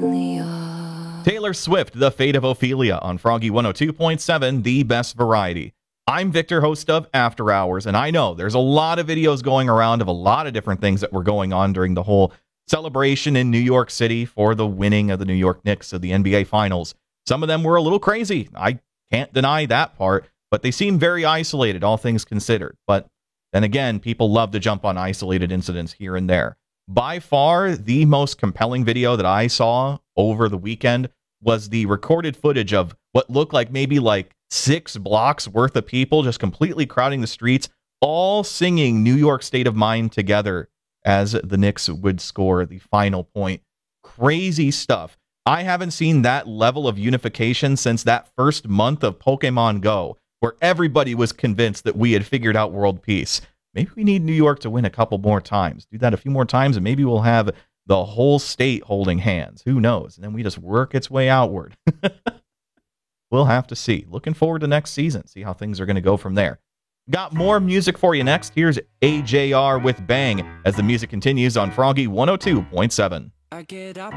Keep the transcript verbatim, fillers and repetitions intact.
Taylor Swift, The Fate of Ophelia on Froggy one oh two point seven, the best variety. I'm Victor, host of After Hours, and I know there's a lot of videos going around of a lot of different things that were going on during the whole celebration in New York City for the winning of the New York Knicks of the N B A Finals. Some of them were a little crazy. I can't deny that part, but they seem very isolated, all things considered. But then again, people love to jump on isolated incidents here and there. By far, the most compelling video that I saw over the weekend was the recorded footage of what looked like maybe like six blocks worth of people just completely crowding the streets, all singing New York State of Mind together as the Knicks would score the final point. Crazy stuff. I haven't seen that level of unification since that first month of Pokemon Go, where everybody was convinced that we had figured out world peace. Maybe we need New York to win a couple more times. Do that a few more times, and maybe we'll have the whole state holding hands. Who knows? And then we just work its way outward. We'll have to see. Looking forward to next season. See how things are going to go from there. Got more music for you next. Here's A J R with Bang as the music continues on Froggy one oh two point seven. I get up